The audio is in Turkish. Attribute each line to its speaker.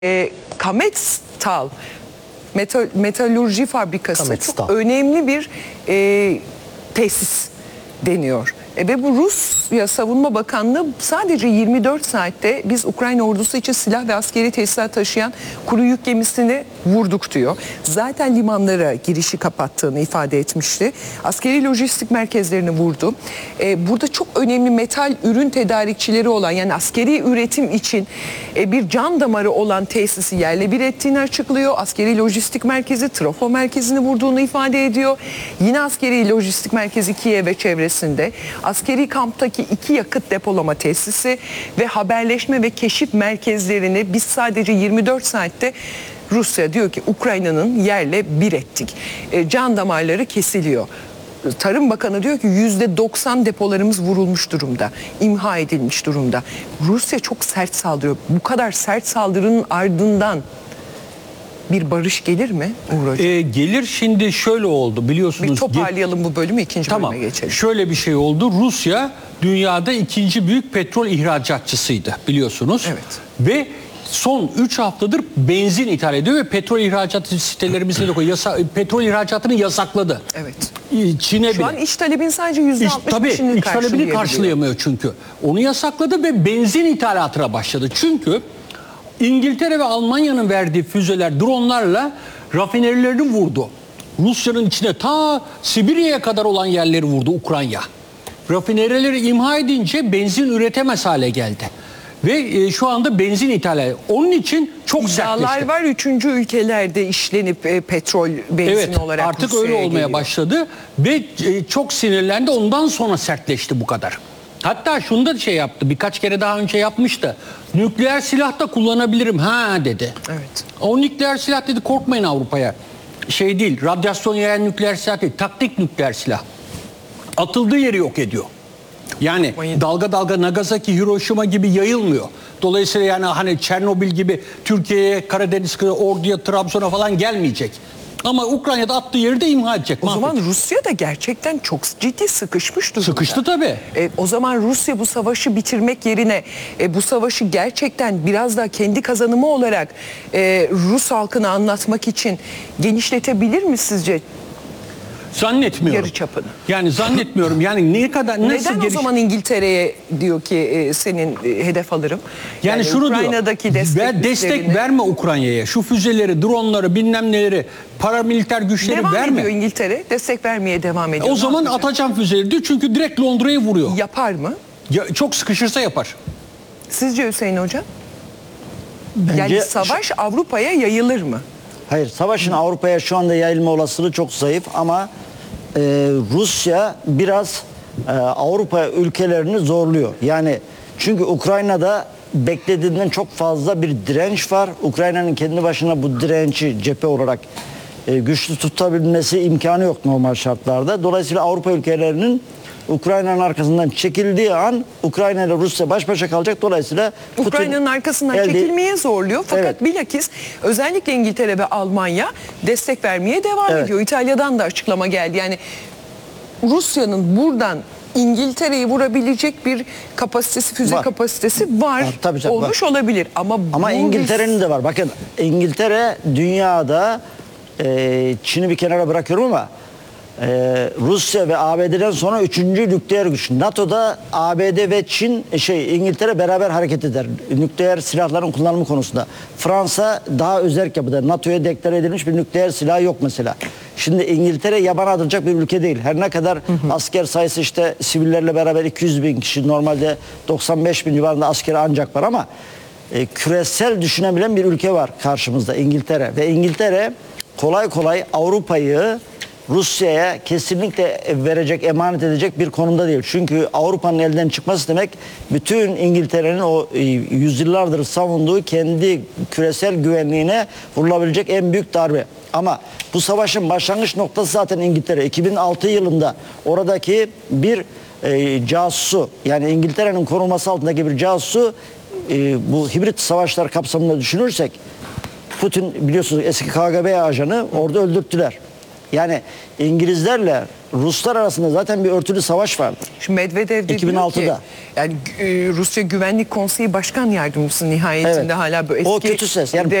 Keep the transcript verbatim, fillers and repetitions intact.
Speaker 1: E, Kametstal metal, metalurji fabrikası
Speaker 2: Kametstal.
Speaker 1: çok önemli bir e, tesis deniyor. E, ve bu Rusya Savunma Bakanlığı sadece yirmi dört saatte biz Ukrayna ordusu için silah ve askeri tesisat taşıyan kuru yük gemisini vurduk diyor. Zaten limanlara girişi kapattığını ifade etmişti. Askeri lojistik merkezlerini vurdu. E, burada çok önemli metal ürün tedarikçileri olan, yani askeri üretim için e, bir can damarı olan tesisi yerle bir ettiğini açıklıyor. Askeri lojistik merkezi, trafo merkezini vurduğunu ifade ediyor. Yine askeri lojistik merkezi Kiev ve çevresinde. Askeri kamptaki iki yakıt depolama tesisi ve haberleşme ve keşif merkezlerini biz sadece yirmi dört saatte Rusya diyor ki Ukrayna'nın yerle bir ettik. E, can damarları kesiliyor. Tarım Bakanı diyor ki yüzde doksan depolarımız vurulmuş durumda, imha edilmiş durumda. Rusya çok sert saldırıyor. Bu kadar sert saldırının ardından bir barış gelir mi Uğur Hocam?
Speaker 3: E, gelir. Şimdi şöyle oldu biliyorsunuz.
Speaker 1: Bir toparlayalım bu bölümü, ikinci
Speaker 3: tamam.
Speaker 1: bölüme geçelim.
Speaker 3: Şöyle bir şey oldu. Rusya dünyada ikinci büyük petrol ihracatçısıydı biliyorsunuz.
Speaker 1: Evet.
Speaker 3: Ve son üç haftadır benzin ithal ediyor ve petrol ihracatı sitelerimizde de yasa, petrol ihracatını yasakladı.
Speaker 1: Evet.
Speaker 3: Çin'e
Speaker 1: Şu
Speaker 3: bile.
Speaker 1: an iç talebin sadece yüzde altmış
Speaker 3: Tabii
Speaker 1: beşini
Speaker 3: iç talebini
Speaker 1: karşılayabiliyor.
Speaker 3: karşılayamıyor çünkü. Onu yasakladı ve benzin ithalatına başladı. Çünkü İngiltere ve Almanya'nın verdiği füzeler, dronlarla rafinerilerini vurdu. Rusya'nın içine ta Sibirya'ya kadar olan yerleri vurdu Ukrayna. Rafinerileri imha edince benzin üretemez hale geldi. Ve e, şu anda benzin ithal. Onun için çok
Speaker 1: İddialar
Speaker 3: sertleşti.
Speaker 1: var üçüncü ülkelerde işlenip e, petrol benzin
Speaker 3: Evet,
Speaker 1: olarak
Speaker 3: artık
Speaker 1: Rusya'ya
Speaker 3: öyle olmaya
Speaker 1: geliyor.
Speaker 3: başladı ve e, çok sinirlendi, ondan sonra sertleşti bu kadar. Hatta şunu da şey yaptı, birkaç kere daha önce yapmıştı. Nükleer silah da kullanabilirim ha dedi.
Speaker 1: Evet.
Speaker 3: O nükleer silah dedi, korkmayın Avrupa'ya. Şey değil, radyasyon yayan nükleer silah değil, taktik nükleer silah. Atıldığı yeri yok ediyor. Yani dalga dalga Nagasaki, Hiroşima gibi yayılmıyor. Dolayısıyla yani hani Çernobil gibi Türkiye'ye, Karadeniz, Ordu'ya, Trabzon'a falan gelmeyecek. Ama Ukrayna'da attığı yeri de imha edecek.
Speaker 1: O
Speaker 3: mahvedecek.
Speaker 1: zaman Rusya da gerçekten çok ciddi sıkışmış durumda.
Speaker 3: Sıkıştı tabii.
Speaker 1: E, o zaman Rusya bu savaşı bitirmek yerine e, bu savaşı gerçekten biraz daha kendi kazanımı olarak e, Rus halkına anlatmak için genişletebilir mi sizce?
Speaker 3: Zannetmiyorum.
Speaker 1: Yarı çapını.
Speaker 3: Yani zannetmiyorum. Yani ne kadar nasıl
Speaker 1: Neden
Speaker 3: geliş...
Speaker 1: o zaman İngiltere'ye diyor ki e, senin e, hedef alırım?
Speaker 3: Yani, yani şunu
Speaker 1: Ukrayna'daki
Speaker 3: diyor.
Speaker 1: destek,
Speaker 3: Ver, destek
Speaker 1: güçlerini...
Speaker 3: verme Ukrayna'ya. Şu füzeleri, dronları, bilmem neleri, paramiliter güçleri
Speaker 1: devam
Speaker 3: verme.
Speaker 1: ediyor İngiltere. Destek vermeye devam ediyor.
Speaker 3: O zaman atacağım füzeleri diyor. Çünkü direkt Londra'yı vuruyor.
Speaker 1: Yapar mı?
Speaker 3: Ya, çok sıkışırsa yapar.
Speaker 1: Sizce Hüseyin Hocam?
Speaker 2: Bence
Speaker 1: Yani savaş Avrupa'ya yayılır mı?
Speaker 2: Hayır, savaşın Avrupa'ya şu anda yayılma olasılığı çok zayıf ama e, Rusya biraz e, Avrupa ülkelerini zorluyor. Yani çünkü Ukrayna'da beklediğinden çok fazla bir direnç var. Ukrayna'nın kendi başına bu direnci cephe olarak e, güçlü tutabilmesi imkanı yok normal şartlarda. Dolayısıyla Avrupa ülkelerinin Ukrayna'nın arkasından çekildiği an Ukrayna ile Rusya baş başa kalacak. Dolayısıyla
Speaker 1: Ukrayna'nın arkasından
Speaker 2: elde...
Speaker 1: çekilmeye zorluyor. Fakat
Speaker 2: evet.
Speaker 1: bilakis özellikle İngiltere ve Almanya destek vermeye devam
Speaker 2: evet.
Speaker 1: ediyor. İtalya'dan da açıklama geldi. Yani Rusya'nın buradan İngiltere'yi vurabilecek bir kapasitesi, füze
Speaker 2: var.
Speaker 1: kapasitesi var.
Speaker 2: var tabii, tabii,
Speaker 1: olmuş
Speaker 2: var.
Speaker 1: olabilir. Ama,
Speaker 2: Ama İngiltere'nin de var. Bakın İngiltere dünyada e, Çin'i bir kenara bırakıyorum ama e, Rusya ve A B D'den sonra üçüncü nükleer güç. NATO'da A B D ve Çin şey İngiltere beraber hareket eder. Nükleer silahların kullanımı konusunda. Fransa daha özerk yapıda. NATO'ya deklare edilmiş bir nükleer silah yok mesela. Şimdi İngiltere yaban atılacak bir ülke değil. Her ne kadar hı hı. asker sayısı işte sivillerle beraber iki yüz bin kişi, normalde doksan beş bin civarında askeri ancak var ama e, küresel düşünebilen bir ülke var karşımızda, İngiltere. Ve İngiltere kolay kolay Avrupa'yı Rusya'ya kesinlikle verecek, emanet edecek bir konumda değil. Çünkü Avrupa'nın elden çıkması demek bütün İngiltere'nin o yüzyıllardır savunduğu kendi küresel güvenliğine vurulabilecek en büyük darbe. Ama bu savaşın başlangıç noktası zaten İngiltere. iki bin altı yılında oradaki bir e, casusu, yani İngiltere'nin korunması altındaki bir casusu e, bu hibrit savaşlar kapsamında düşünürsek Putin biliyorsunuz eski K G B ajanı orada öldürttüler. Yani İngilizlerle Ruslar arasında zaten bir örtülü savaş vardı.
Speaker 1: Şu Medvedev de
Speaker 2: iki bin altıda.
Speaker 1: diyor ki, yani e, Rusya Güvenlik Konseyi Başkan Yardımcısı nihayetinde
Speaker 2: Evet.
Speaker 1: hala bu eski
Speaker 2: O kötü ses. Yani